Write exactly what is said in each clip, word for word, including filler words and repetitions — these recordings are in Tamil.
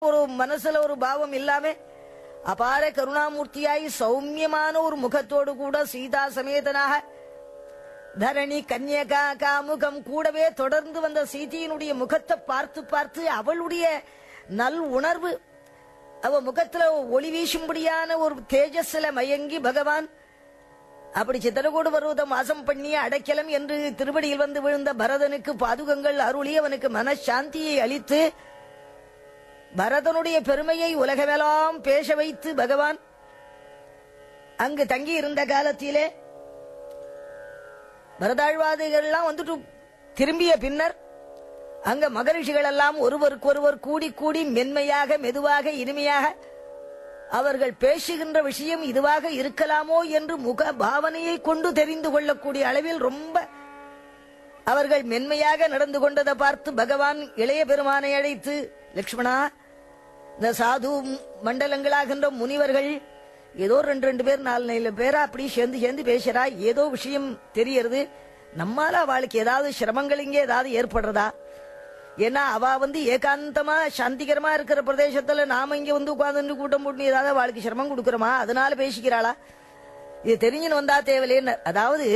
ஒரு மனசுல ஒரு பாவம் இல்லாம அபார கருணாமூர்த்தியாய் சௌமியமான ஒரு முகத்தோடு கூட சீதா சமேதனாக தரணி கன்யகா காமுகம் கூடவே தொடர்ந்து வந்த சீதையினுடைய முகத்தை பார்த்து பார்த்து அவளுடைய நல் உணர்வு அவ முகத்துல ஒளி வீசும்படியான ஒரு தேஜஸ்ல மயங்கி பகவான் அப்படி சித்திரகூடு பருவதம் வாசம் பண்ணி அடைக்கலம் என்று திருவடியில் வந்து விழுந்த பரதனுக்கு பாதுகங்கள் அருளி அவனுக்கு மனசாந்தியை அளித்து பரதனுடைய பெருமையை உலகமெல்லாம் பேச வைத்து பகவான் அங்கு தங்கி இருந்த காலத்திலே பரதாழ்வாதிகள் எல்லாம் வந்துட்டு திரும்பிய பின்னர் அங்க மகரிஷிகள் எல்லாம் ஒருவருக்கு ஒருவர் கூடி கூடி மென்மையாக மெதுவாக இனிமையாக அவர்கள் பேசுகின்ற விஷயம் இதுவாக இருக்கலாமோ என்று முக பாவனையை கொண்டு தெரிந்து கொள்ளக்கூடிய அளவில் ரொம்ப அவர்கள் மென்மையாக நடந்து கொண்டதை பார்த்து பகவான் இளைய பெருமானை அழைத்து, லக்ஷ்மணா, இந்த சாது மண்டலங்களாகின்ற முனிவர்கள் ஏதோ ரெண்டு ரெண்டு பேர் நாலு நாலு பேரா அப்படி சேர்ந்து சேர்ந்து பேசுறா, ஏதோ விஷயம் தெரியறது, நம்மால அவளுக்கு ஏதாவது சிரமங்கள் இங்கே ஏதாவது ஏற்படுறதா? ஏன்னா அவ வந்து ஏகாந்தமா சாந்திகரமா இருக்கிற பிரதேசத்துல நாம இங்க வந்து உட்கார்ந்து கூட்டம் போட்டு ஏதாவது அவளுக்கு சிரமம் கொடுக்கறோமா? அதனால பேசிக்கிறாளா? இது தெரிஞ்சுன்னு வந்தா தேவையில்லைன்னு. அதாவது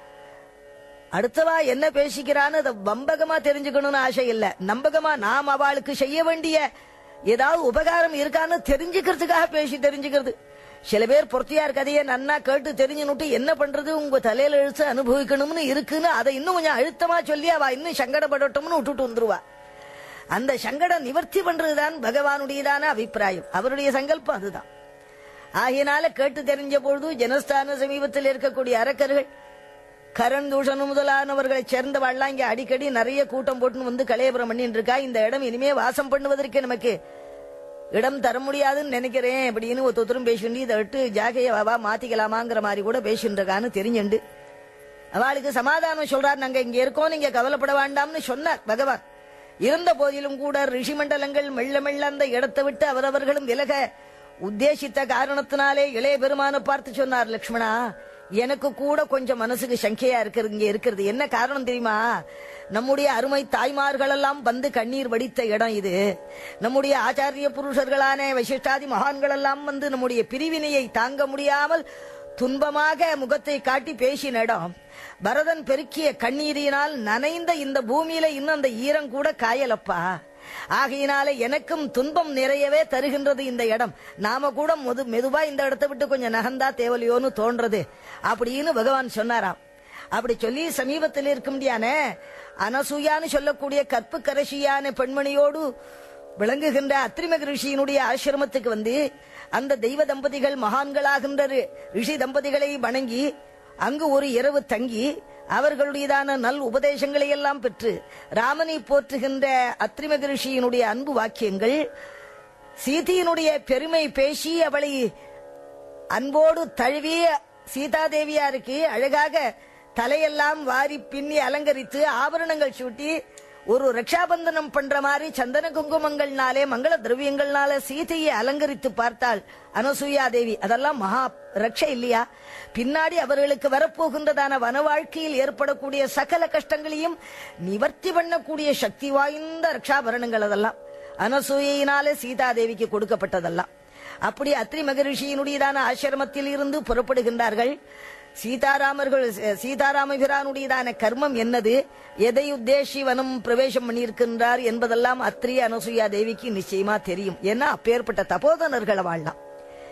அடுத்தவா என்ன பேசிக்கிறான்னு அதை வம்பகமா தெரிஞ்சுக்கணும்னு ஆசை இல்ல, நம்பகமா நாம் அவளுக்கு செய்ய வேண்டிய ஏதாவது உபகாரம் இருக்கான்னு தெரிஞ்சுக்கிறதுக்காக பேசி தெரிஞ்சுக்கிறது. சில பேர் பொறுத்தியார் கதையை நன்னா கேட்டு தெரிஞ்சுனுட்டு என்ன பண்றது உங்க தலையில எழுத்து அனுபவிக்கணும்னு இருக்குன்னு அதை இன்னும் கொஞ்சம் அழுத்தமா சொல்லி அவ இன்னும் சங்கடப்படட்டும்னு விட்டுட்டு வந்துருவா. அந்த சங்கடம் நிவர்த்தி பண்றதுதான் பகவானுடையதான அபிப்பிராயம், அவருடைய சங்கல்பம் அதுதான். ஆகியனால கேட்டு தெரிஞ்ச பொழுது ஜனஸ்தான சமீபத்தில் இருக்கக்கூடிய அரக்கர்கள் கரண் தூஷணு முதலானவர்களை சேர்ந்தவாள்லாம் இங்க அடிக்கடி நிறைய கூட்டம் போட்டுன்னு வந்து கலையபுரம் பண்ணிட்டு இருக்கா. இந்த இடம் இனிமே வாசம் பண்ணுவதற்கு நமக்கு இடம் தர முடியாதுன்னு நினைக்கிறேன் அப்படின்னு ஒருத்தரும் பேசிட்டு இதை விட்டு ஜாகையவா மாத்திக்கலாமாங்கிற மாதிரி கூட பேசின்றான்னு தெரிஞ்சுண்டு அவளுக்கு சமாதானம் சொல்றார். நாங்க இங்க இருக்கோம், நீங்க கவலைப்பட வேண்டாம்னு சொன்னார் பகவான். இருந்த போதிலும் கூட ரிஷி மண்டலங்கள் மெல்ல மெல்ல அந்த இடத்தை விட்டு அவரவர்களும் விலக உத்தேசித்த காரணத்தினாலே இளைய பெருமானை பார்த்து சொன்னார், லக்ஷ்மணா, எனக்கு கூட கொஞ்சம் மனசுக்கு சங்கையா இருக்கிறது இங்க இருக்கிறது. என்ன காரணம் தெரியுமா? நம்முடைய அருமை தாய்மார்கள் எல்லாம் வந்து கண்ணீர் வடித்த இடம் இது. நம்முடைய ஆச்சாரிய புருஷர்களான வசிஷ்டாதி மகான்கள் எல்லாம் வந்து நம்முடைய பிரிவினையை தாங்க முடியாமல் துன்பமாக முகத்தை காட்டி பேசின இடம். பரதன் பெருக்கிய கண்ணீரினால் நனைந்த இந்த பூமியில இன்னும் அந்த ஈரம் கூட காயலப்பா. ஆகையினால எனக்கும் துன்பம் நிறையவே தருகின்றது இந்த இடம். நாம கூட முது மெதுவா இந்த இடத்தை விட்டு கொஞ்சம் நகர்ந்தா தேவலையோன்னு தோன்றது அப்படின்னு பகவான் சொன்னாராம். அப்படி சொல்லி சமீபத்தில் இருக்க முடியான அனசூயான்னு சொல்லக்கூடிய கற்பு கரசியான பெண்மணியோடு விளங்குகின்ற அத்ரி மகரிஷியினுடைய ஆசிரமத்துக்கு வந்து அந்த தெய்வ தம்பதிகள் மகான்களாகின்ற ரிஷி தம்பதிகளை வணங்கி அங்கு ஒரு இரவு தங்கி அவர்களுடையதான நல் உபதேசங்களை எல்லாம் பெற்று ராமனை போற்றுகின்ற அத்ரி மகரிஷியினுடைய அன்பு வாக்கியங்கள், சீதையினுடைய பெருமை பேசி அவளை அன்போடு தழுவி சீதாதேவியாருக்கு அழகாக தலையெல்லாம் வாரி பின்னி அலங்கரித்து ஆபரணங்கள் சூட்டி ஒரு ரக்ஷாபந்தனம் பண்ற மாதிரி சந்தன குங்குமங்கள்னாலே மங்கள திரவியங்கள்னால சீதையை அலங்கரித்து பார்த்தாள் அனசூயா தேவி. அதெல்லாம் மகா ரக்ஷ இல்லையா? பின்னாடி அவர்களுக்கு வரப்போகின்றதான வன வாழ்க்கையில் ஏற்படக்கூடிய சகல கஷ்டங்களையும் நிவர்த்தி பண்ணக்கூடிய சக்தி வாய்ந்த ரக்ஷாபரணங்கள் அதெல்லாம் அனசூயினாலே சீதாதேவிக்கு கொடுக்கப்பட்டதெல்லாம். அப்படி அத்ரி மகரிஷியினுடையதான ஆசிரமத்தில் இருந்து புறப்படுகின்றார்கள். சீதாராமர்கள் சீதாராமபிரானுடையதான கர்மம் என்னது, எதை உத்தேசி வனம் பிரவேசம் பண்ணியிருக்கின்றார் என்பதெல்லாம் அத்ரி அனசூயா தேவிக்கு நிச்சயமா தெரியும். ஏன்னா அப்பேற்பட்ட தபோதனர்கள் வாழலாம்.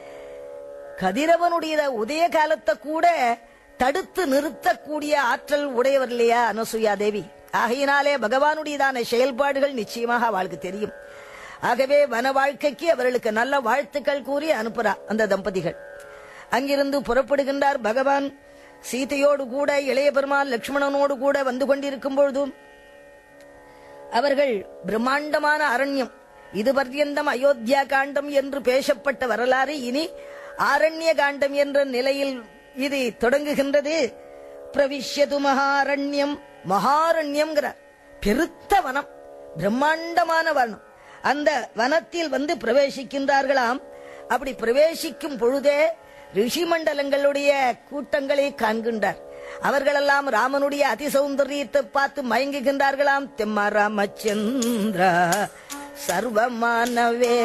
கதிரவனுடைய உதய காலத்தை கூட தடுத்து நிறுத்தக்கூடிய ஆற்றல் உடையவர் இல்லையா அனசூயா தேவி? ஆகையினாலே பகவானுடையதான செயல்பாடுகள் நிச்சயமாக அவளுக்கு தெரியும். ஆகவே வன வாழ்க்கைக்கு அவர்களுக்கு நல்ல வாழ்த்துக்கள் கூறி அனுப்புறா அந்த தம்பதிகள். அங்கிருந்து புறப்படுகின்றார் பகவான். சீதையோடு கூட இளைய பெருமாள் லட்சுமணனோடு கூட வந்து கொண்டிருக்கும் பொழுதும் அவர்கள் பிரம்மாண்டமான அரண்யம், இது பர்யந்தம் அயோத்தியா காண்டம் என்று பேசப்பட்ட வரலாறு இனி ஆரண்ய காண்டம் என்ற நிலையில் இது தொடங்குகின்றது. பிரவிஷ்யது மகாரண்யம், மகாரண்யம்ங்கிறார், பெருத்த வனம், பிரம்மாண்டமான வனம். அந்த வனத்தில் வந்து பிரவேசிக்கின்றார்களாம். அப்படி பிரவேசிக்கும் பொழுதே ரிஷி மண்டலங்களுடைய கூட்டங்களை காண்கின்றார். அவர்களெல்லாம் ராமனுடைய அதிசௌந்தரியத்தை பார்த்து மயங்குகின்றார்களாம். தெம்ம ராமச்சந்திரா சர்வமானவே